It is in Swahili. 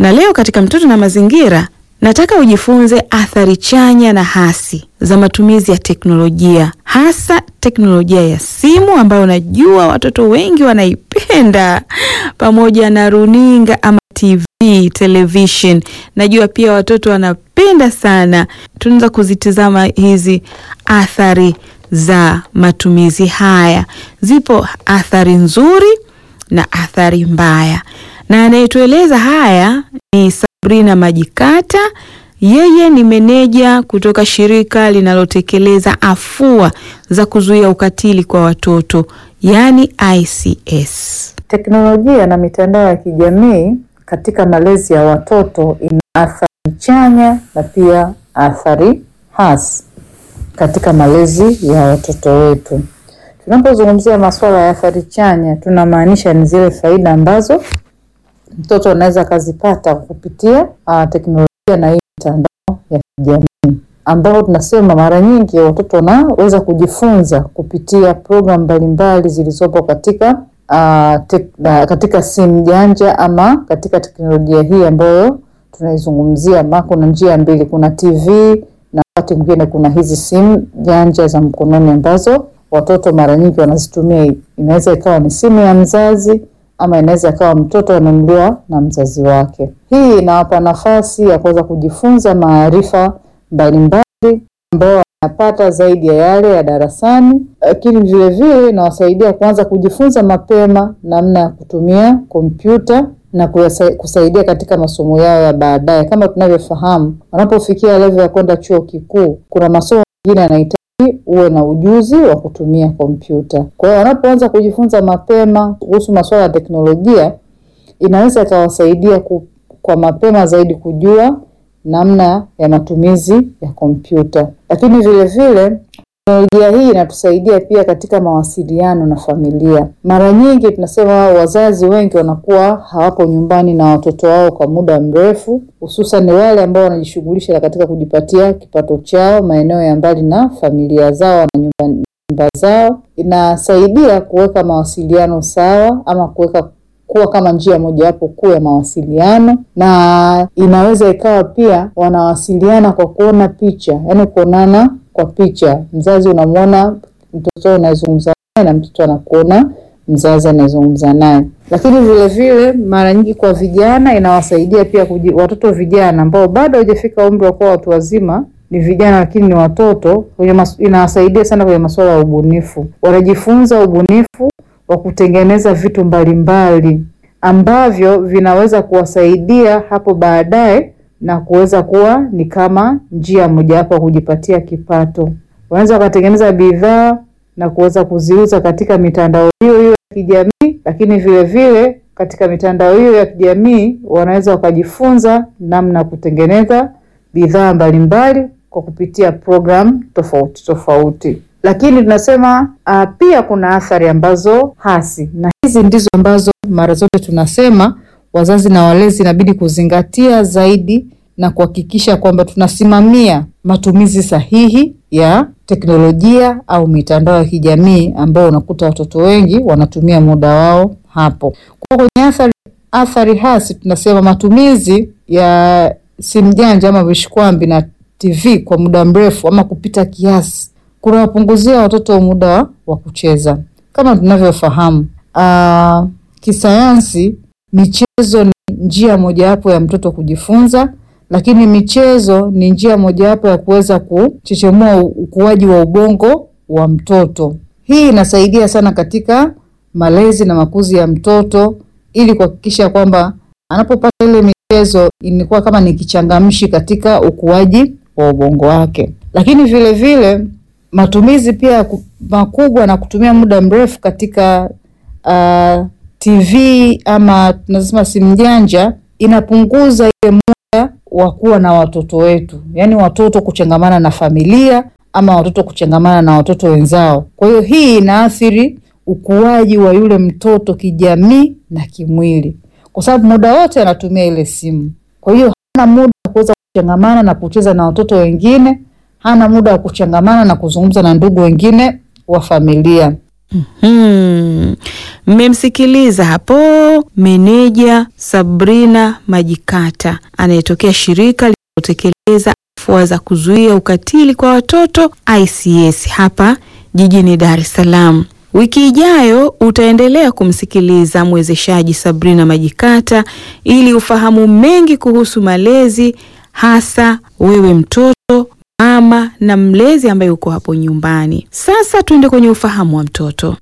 Na leo katika Mtoto na Mazingira nataka ujifunze athari chanya na hasi za matumizi ya teknolojia, hasa teknolojia ya simu ambayo najua watoto wengi wanaipenda, pamoja na runinga ama television. Najua pia watoto wanapenda sana. Tunaweza kuzitazama hizi athari za matumizi haya. Zipo athari nzuri na athari mbaya. Na anayetueleza haya ni Sabrina Majikata. Yeye ni meneja kutoka shirika linalotekeleza afua za kuzuia ukatili kwa watoto, yani ICS. Teknolojia na mitandao ya kijamii katika malezi ya watoto ina athari chanya na pia athari hasi katika malezi ya watoto wetu. Tunapozungumzia masuala ya athari chanya, tunamaanisha ni zile faida ambazo mtoto anaweza kuzipata kupitia teknolojia na mitandao ya kijamii, ambao tunasema mara nyingi watoto wanaweza kujifunza kupitia program mbalimbali zilizopo katika simu janja ama katika teknolojia hii ambayo tunaizungumzia. Kuna njia mbili, kuna TV na wakati mwingine kuna hizi simu janja za mkononi ambazo watoto mara nyingi wanazitumia. Inaweza ikawa ni simu ya mzazi ama inaweza ikawa mtoto ananunuliwa na mzazi wake. Hii inawapa nafasi ya kuweza kujifunza maarifa mbalimbali ambayo wanapata zaidi ya yale ya darasani, lakini vile vile inawasaidia kuanza kujifunza mapema namna ya kutumia kompyuta na kusaidia katika masomo yao ya baadaye. Kama tunavyofahamu, wanapofikia level ya kwenda chuo kikuu, kuna masomo mengine yanahitaji uwe na ujuzi wa kutumia kompyuta. Kwa hiyo wanapoanza kujifunza mapema kuhusu masuala ya teknolojia, inaweza ikawasaidia kwa mapema zaidi kujua namna ya matumizi ya kompyuta. Lakini vile vile teknolojia hii inatusaidia pia katika mawasiliano na familia. Mara nyingi tunasema wazazi wengi wanakuwa hawapo nyumbani na watoto wao kwa muda mrefu, hususan wale ambao wanajishughulisha katika kujipatia kipato chao maeneo ya mbali na familia zao na nyumba zao. Inasaidia kuweka mawasiliano sawa ama kuwa kama njia moja wapo kuu ya mawasiliano, na inaweza ikawa pia wanawasiliana kwa kuona picha, yani kuonana kwa picha. Mzazi unamuona mtoto anayezungumza naye na mtoto anakuona mzazi anayezungumza naye. Lakini vile vile mara nyingi kwa vijana inawasaidia pia watoto vijana ambao bado hawajafika umri wa kuwa watu wazima, ni vijana lakini ni watoto, inawasaidia sana kwenye masuala ya ubunifu. Wanajifunza ubunifu wa kutengeneza vitu mbalimbali ambavyo vinaweza kuwasaidia hapo baadaye na kuweza kuwa ni kama njia moja hapo kujipatia kipato. Wanaweza kutengeneza bidhaa na kuweza kuziuza katika mitandao hiyo ya kijamii, lakini vile vile katika mitandao hiyo ya kijamii wanaweza kujifunza namna kutengeneza bidhaa mbalimbali kwa kupitia program tofauti. Lakini tunasema pia kuna athari ambazo hasi, na hizi ndizo ambazo mara zote tunasema wazazi na walezi inabidi kuzingatia zaidi na kuhakikisha kwamba tunasimamia matumizi sahihi ya teknolojia au mitandao ya kijamii ambao unakuta watoto wengi wanatumia muda wao hapo. Kwa kwenye athari hasi tunasema matumizi ya simu janja ama vishikwambi na TV kwa muda mrefu ama kupita kiasi kunawapunguzia watoto muda wa kucheza. Kama tunavyofahamu, kisayansi michezo ni njia mojawapo ya mtoto kujifunza, lakini michezo ni njia mojawapo ya kuweza kuchechemua ukuaji wa ubongo wa mtoto. Hii inasaidia sana katika malezi na makuzi ya mtoto ili kuhakikisha kwamba anapopata ile michezo inakuwa kama ni kichangamshi katika ukuaji wa ubongo wake. Lakini vile vile matumizi pia makubwa na kutumia muda mrefu katika TV ama tunasema simu janja inapunguza ile muda wa kuwa na watoto wetu. Yaani watoto kuchangamana na familia ama watoto kuchangamana na watoto wenzao. Kwa hiyo hii inaathiri ukuaji wa yule mtoto kijamii na kimwili, kwa sababu muda wote anatumia ile simu. Kwa hiyo hana muda wa kuweza kuchangamana na kucheza na watoto wengine, hana muda wa kuchangamana na kuzungumza na ndugu wengine wa familia. Mmemsikiliza hapo meneja Sabrina Majikata anayetokea shirika linalotekeleza afua za kuzuia ukatili kwa watoto ICS hapa jijini Dar es Salaam. Wiki ijayo utaendelea kumsikiliza mwezeshaji Sabrina Majikata ili ufahamu mengi kuhusu malezi, hasa wewe mtoto, mama na mlezi ambaye uko hapo nyumbani. Sasa tuende kwenye ufahamu wa mtoto.